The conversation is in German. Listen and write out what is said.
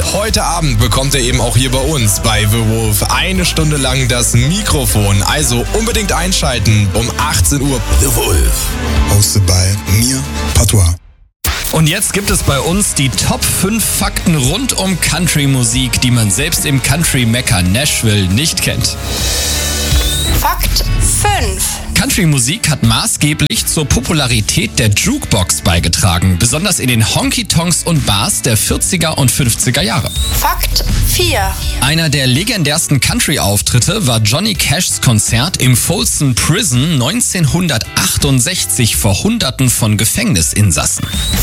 heute Abend bekommt er eben auch hier bei uns bei The Wolf 1 Stunde lang das Mikrofon. Also unbedingt einschalten um 18 Uhr. The Wolf. Hosted bei mir, Patois. Und jetzt gibt es bei uns die Top 5 Fakten rund um Country-Musik, die man selbst im Country-Mekka Nashville nicht kennt. Fakt 5. Country-Musik hat maßgeblich zur Popularität der Jukebox beigetragen, besonders in den Honky-Tonks und Bars der 40er und 50er Jahre. Fakt 4. Einer der legendärsten Country-Auftritte war Johnny Cashs Konzert im Folsom Prison 1968 vor Hunderten von Gefängnisinsassen.